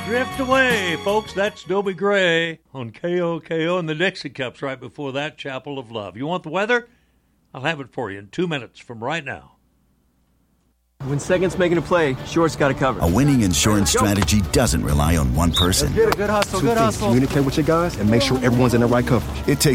Drift away, folks. That's Dobie Gray on KOKO and the Dixie Cups right before that, Chapel of Love. You want the weather? I'll have it for you in 2 minutes from right now. When second's making a play, short's got to cover. A winning insurance strategy doesn't rely on one person. Good hustle, good hustle. Communicate with your guys and make sure everyone's in the right coverage. It takes